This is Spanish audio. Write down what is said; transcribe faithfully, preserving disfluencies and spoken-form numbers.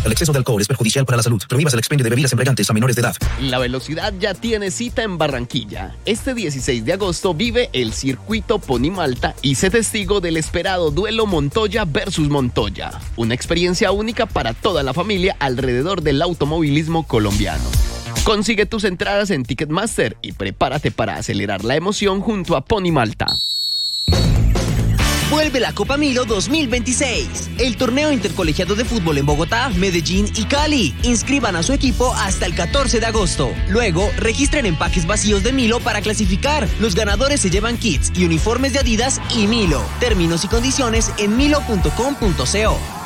El exceso de alcohol es perjudicial para la salud. Prohíbas el expendio de bebidas embriagantes a menores de edad. La velocidad ya tiene cita en Barranquilla. Este dieciséis de agosto vive el circuito Pony Malta y sé testigo del esperado duelo Montoya versus Montoya. Una experiencia única para toda la familia alrededor del automovilismo colombiano. Consigue tus entradas en Ticketmaster y prepárate para acelerar la emoción junto a Pony Malta. Vuelve la Copa Milo dos mil veintiséis, el torneo intercolegiado de fútbol en Bogotá, Medellín y Cali. Inscriban a su equipo hasta el catorce de agosto. Luego, registren empaques vacíos de Milo para clasificar. Los ganadores se llevan kits y uniformes de Adidas y Milo. Términos y condiciones en milo punto com punto co.